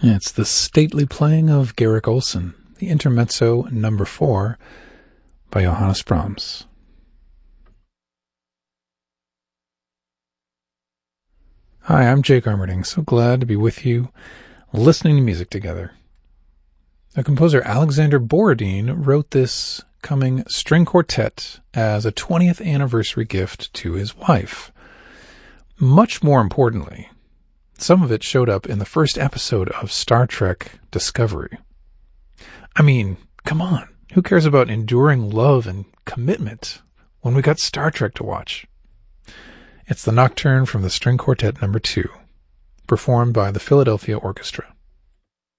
It's the stately playing of Garrick Olson, the Intermezzo No. 4 by Johannes Brahms. Hi, I'm Jake Armerding. So glad to be with you, listening to music together. The composer Alexander Borodin wrote this coming string quartet as a 20th anniversary gift to his wife. Much more importantly, some of it showed up in the first episode of Star Trek Discovery. I mean, come on, who cares about enduring love and commitment when we got Star Trek to watch? It's the Nocturne from the String Quartet No. 2, performed by the Philadelphia Orchestra.